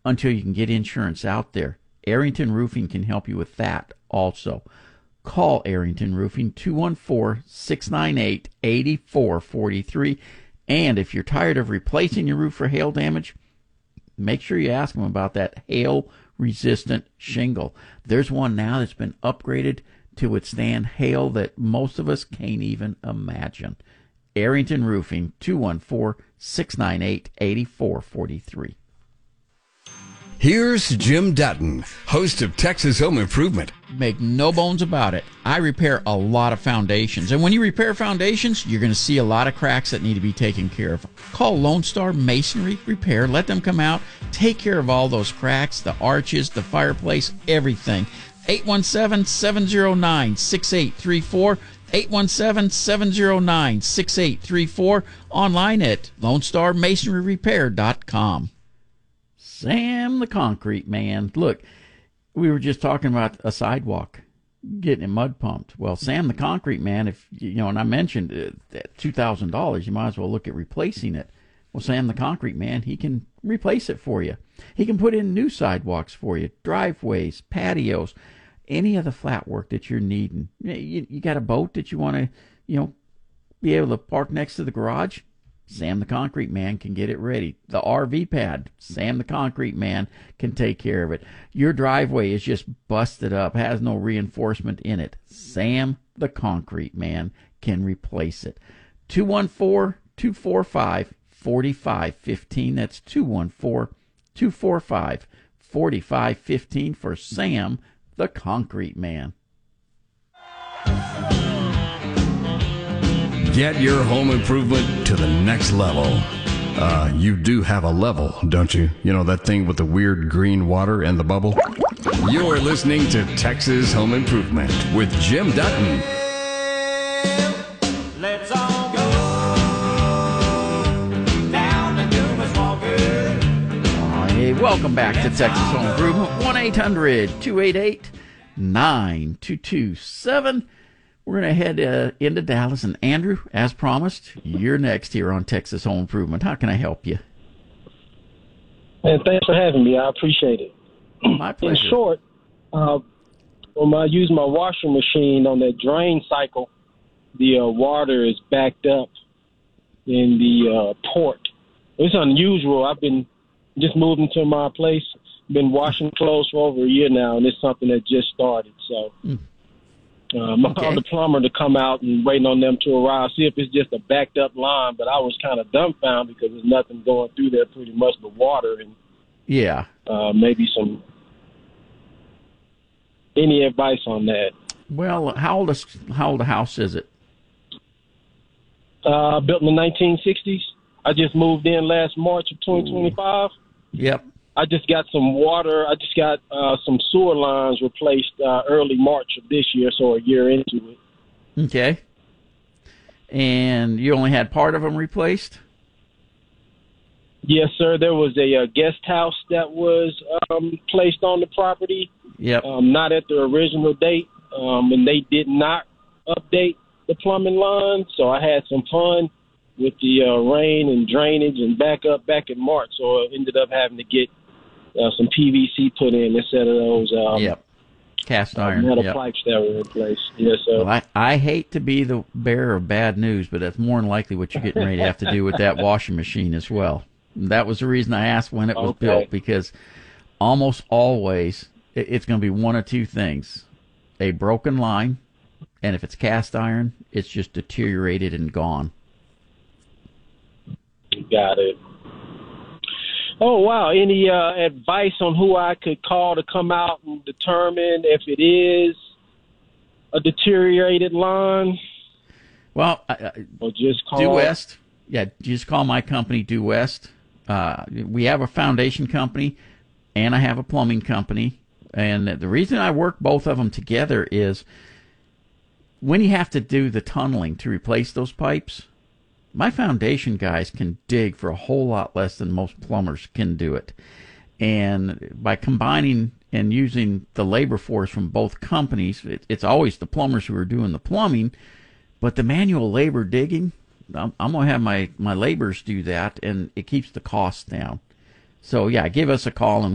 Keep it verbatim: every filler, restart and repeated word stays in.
until you can get insurance out there. Arrington Roofing can help you with that also. Call Arrington Roofing, two one four, six nine eight, eight four four three. And if you're tired of replacing your roof for hail damage, make sure you ask them about that hail-resistant shingle. There's one now that's been upgraded to withstand hail that most of us can't even imagine. Arrington Roofing, two one four, six nine eight, eight four four three. Here's Jim Dutton, host of Texas Home Improvement. Make no bones about it. I repair a lot of foundations. And when you repair foundations, you're going to see a lot of cracks that need to be taken care of. Call Lone Star Masonry Repair. Let them come out, take care of all those cracks, the arches, the fireplace, everything. eight one seven, seven zero nine, six eight three four. eight one seven, seven zero nine, six eight three four. Online at lone star masonry repair dot com. Sam the Concrete Man. Look, we were just talking about a sidewalk, getting it mud pumped. Well, Sam the Concrete Man, if you know, and I mentioned uh, that two thousand dollars, you might as well look at replacing it. Well, Sam the Concrete Man, he can replace it for you. He can put in new sidewalks for you, driveways, patios, any of the flat work that you're needing. You, you got a boat that you want to, you know, be able to park next to the garage? Sam the Concrete Man can get it ready. The R V pad, Sam the Concrete Man can take care of it. Your driveway is just busted up, has no reinforcement in it. Sam the Concrete Man can replace it. two one four, two four five, four five one five. That's two one four, two four five, four five one five for Sam the Concrete Man. Get your home improvement to the next level. Uh, you do have a level, don't you? You know, that thing with the weird green water and the bubble? You're listening to Texas Home Improvement with Jim Dutton. Let's all go down to Dumas Walker. Hey, welcome back to Texas Home Improvement. one eight hundred, two eight eight, nine two two seven. We're going to head uh, into Dallas. And Andrew, as promised, you're next here on Texas Home Improvement. How can I help you? And thanks for having me. I appreciate it. My pleasure. In short, uh, when I use my washing machine on that drain cycle, the uh, water is backed up in the uh, port. It's unusual. I've been just moved into my place, been washing clothes for over a year now, and it's something that just started. So Mm. um, I Okay. called the plumber to come out and waiting on them to arrive, see if it's just a backed up line. But I was kind of dumbfounded because there's nothing going through there pretty much but water and Yeah. uh, maybe some. Any advice on that? Well, how old is how old a house is it? Uh, built in the nineteen sixties. I just moved in last March of twenty twenty-five. Yep. I just got some water. I just got uh, some sewer lines replaced uh, early March of this year, so a year into it. Okay. And you only had part of them replaced? Yes, sir. There was a, uh guest house that was um, placed on the property, Yep. um, not at the original date, um, and they did not update the plumbing line. So I had some fun with the uh, rain and drainage and backup back in March. So I ended up having to get uh, some P V C put in instead of those um, Yep. Cast uh, iron. metal Yep. pipes that were replaced. Yes, sir. Well, I, I hate to be the bearer of bad news, but that's more than likely what you're getting ready to have to do with that washing machine as well. And that was the reason I asked when it was Okay. built, because almost always it, it's going to be one of two things: a broken line, and if it's cast iron, it's just deteriorated and gone. Got it. Oh, wow. Any uh, advice on who I could call to come out and determine if it is a deteriorated line? Well, I, I, Or just call... Due West, yeah, just call my company Due West. Uh, we have a foundation company, and I have a plumbing company. And the reason I work both of them together is when you have to do the tunneling to replace those pipes, my foundation guys can dig for a whole lot less than most plumbers can do it. And by combining and using the labor force from both companies, it, it's always the plumbers who are doing the plumbing, but the manual labor digging, I'm, I'm going to have my, my laborers do that, and it keeps the costs down. So, yeah, give us a call, and